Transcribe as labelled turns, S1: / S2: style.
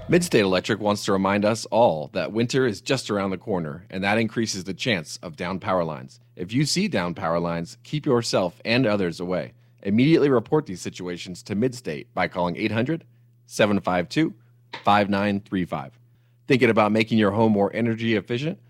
S1: Midstate Electric wants to remind us all that winter is just around the corner, and that increases the chance of downed power lines. If you see downed power lines, keep yourself and others away. Immediately report these situations to Midstate by calling 800-752-5935. Thinking about making your home more energy efficient?